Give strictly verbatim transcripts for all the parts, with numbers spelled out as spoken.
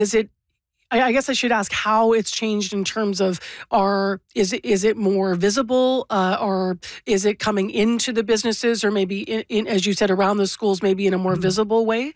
Is it, I I guess I should ask how it's changed in terms of, are, is it, is it more visible, uh, or is it coming into the businesses, or maybe in, in, as you said, around the schools, maybe in a more visible way?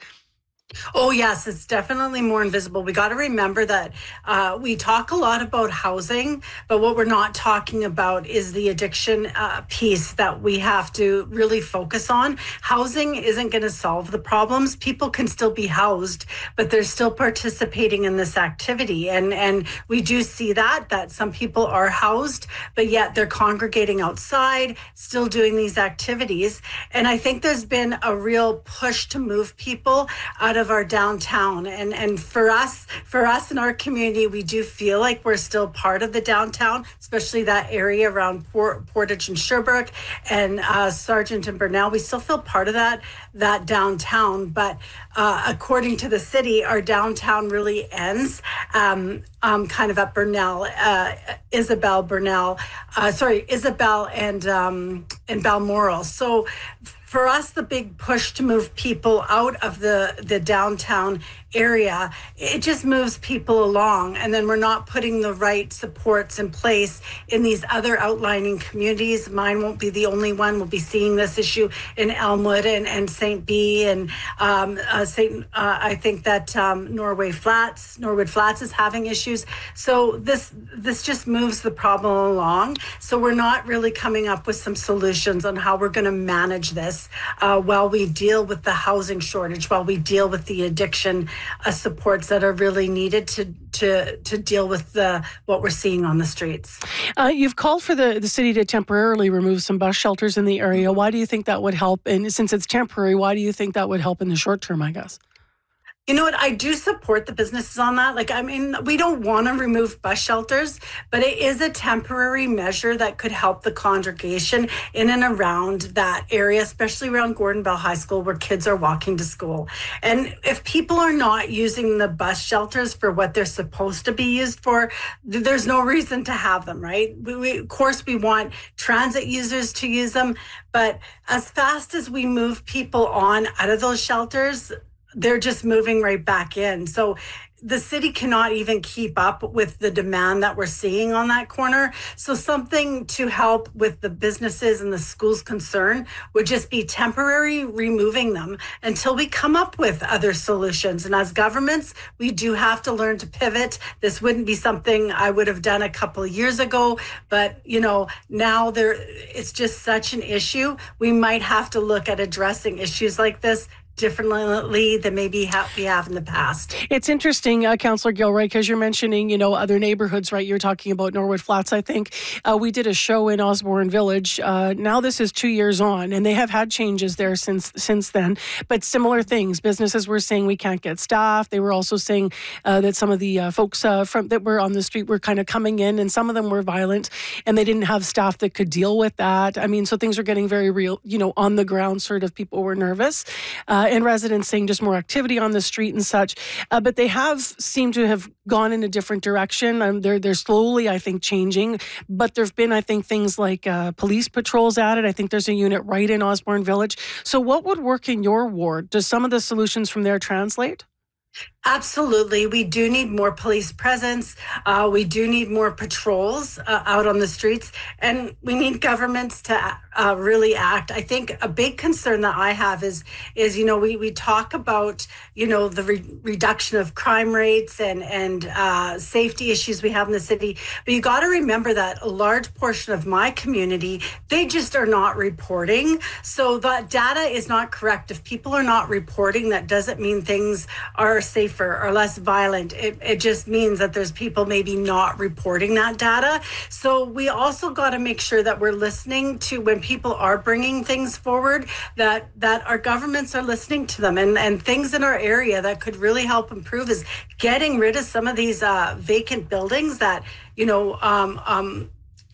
Oh, yes, it's definitely more invisible. We got to remember that uh, we talk a lot about housing, but what we're not talking about is the addiction uh, piece that we have to really focus on. Housing isn't going to solve the problems. People can still be housed, but they're still participating in this activity. And, and we do see that, that some people are housed, but yet they're congregating outside, still doing these activities. And I think there's been a real push to move people out of our downtown, and and for us for us in our community, we do feel like we're still part of the downtown, especially that area around Port, Portage and Sherbrooke and uh, Sargent and Burnell. We still feel part of that that downtown, but uh, according to the city, our downtown really ends um, um, kind of at Burnell, uh, Isabel Burnell, uh, sorry Isabel and um, and Balmoral. So for us, the big push to move people out of the, the downtown area, it just moves people along. And then we're not putting the right supports in place in these other outlining communities. Mine won't be the only one. We'll be seeing this issue in Elmwood and, and Saint B and um, uh, Saint. Uh, I think that um, Norway Flats, Norwood Flats is having issues. So this this just moves the problem along. So we're not really coming up with some solutions on how we're going to manage this uh, while we deal with the housing shortage, while we deal with the addiction Uh, supports that are really needed to to to deal with the what we're seeing on the streets. Uh, you've called for the, the city to temporarily remove some bus shelters in the area. Why do you think that would help? And since it's temporary, why do you think that would help in the short term, I guess? You know what? I do support the businesses on that. Like, I mean, we don't want to remove bus shelters, but it is a temporary measure that could help the congregation in and around that area, especially around Gordon Bell High School where kids are walking to school. And if people are not using the bus shelters for what they're supposed to be used for, there's no reason to have them, right? We, we, of course, we want transit users to use them, but as fast as we move people on out of those shelters, they're just moving right back in. So the city cannot even keep up with the demand that we're seeing on that corner. So something to help with the businesses and the schools concern would just be temporary removing them until we come up with other solutions. And as governments, we do have to learn to pivot. This wouldn't be something I would have done a couple of years ago, but you know, now there it's just such an issue. We might have to look at addressing issues like this differently than maybe ha- we have in the past. It's interesting, uh, Councillor Gilroy, because you're mentioning, you know, other neighborhoods, right? You're talking about Norwood Flats, I think. Uh, we did a show in Osborne Village. Uh, now this is two years on, and they have had changes there since since then. But similar things. Businesses were saying we can't get staff. They were also saying uh, that some of the uh, folks uh, from that were on the street were kind of coming in, and some of them were violent, and they didn't have staff that could deal with that. I mean, so things are getting very real, you know, on the ground, sort of people were nervous. Uh, and residents saying just more activity on the street and such. Uh, but they have seemed to have gone in a different direction. Um, they're, they're slowly, I think, changing. But there have been, I think, things like uh, police patrols added. I think there's a unit right in Osborne Village. So what would work in your ward? Does some of the solutions from there translate? Absolutely. We do need more police presence. Uh, we do need more patrols uh, out on the streets. And we need governments to uh, really act. I think a big concern that I have is, is you know, we, we talk about, you know, the re- reduction of crime rates and, and uh, safety issues we have in the city. But you got to remember that a large portion of my community, they just are not reporting. So that data is not correct. If people are not reporting, that doesn't mean things are safer or less violent. It, it just means that there's people maybe not reporting that data. So we also got to make sure that we're listening to when people are bringing things forward, that that our governments are listening to them. And, and things in our area that could really help improve is getting rid of some of these uh, vacant buildings that, you know, um, um,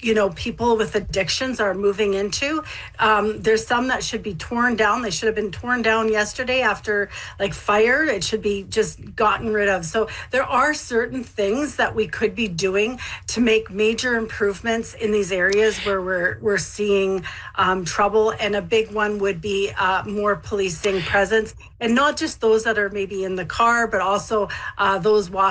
you know, people with addictions are moving into. Um, there's some that should be torn down. They should have been torn down yesterday after like fire. It should be just gotten rid of. So there are certain things that we could be doing to make major improvements in these areas where we're we're seeing um, trouble. And a big one would be uh, more policing presence, and not just those that are maybe in the car, but also uh, those walking